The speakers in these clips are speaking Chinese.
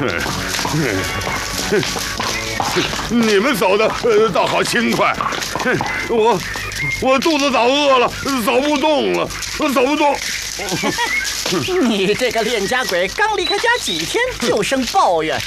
你们走的倒好轻快，我肚子早饿了，走不动了，走不动。 你这个恋家鬼，刚离开家几天就生抱怨。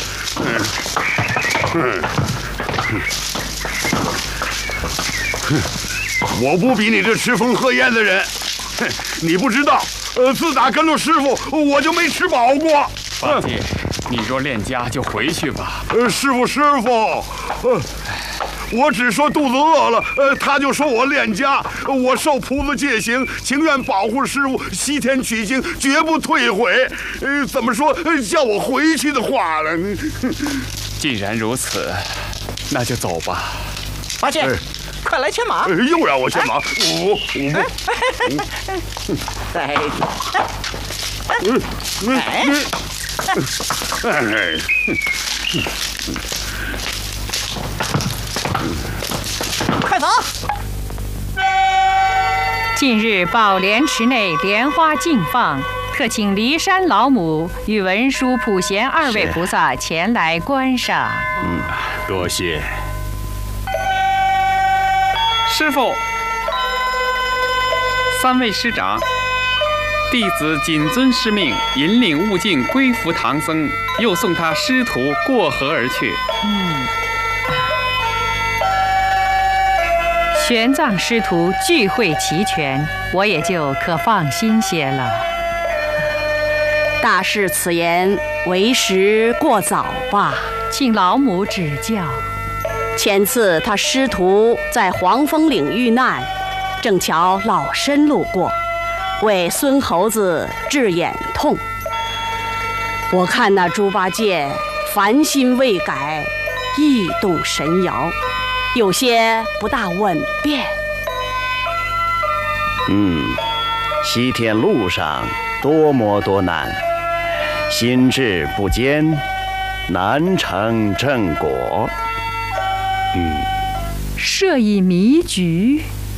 我不比你这吃风喝烟的人，你不知道，自打跟着师傅，我就没吃饱过。 八戒，你若恋家就回去吧。 师傅，我只说肚子饿了，他就说我恋家，我受菩萨戒行，情愿保护师傅，西天取经，绝不退悔。怎么说叫我回去的话了？ 既然如此，那就走吧。 八戒，快来牵马！ 又让我牵马，我快走！ 近日宝莲池内莲花竞放，特请骊山老母与文殊、普贤二位菩萨前来观赏。 多谢。 师父，三位师长，弟子谨遵师命，引领悟净归服唐僧，又送他师徒过河而去。 玄奘师徒聚会齐全，我也就可放心些了。 大师此言为时过早吧？ 请老母指教。 前次他师徒在黄风岭遇难，正巧老身路过，为孙猴子治眼痛。我看那猪八戒烦心未改，意动神摇，有些不大稳便。 西天路上多磨多难，心智不坚，难成正果。 设以迷局，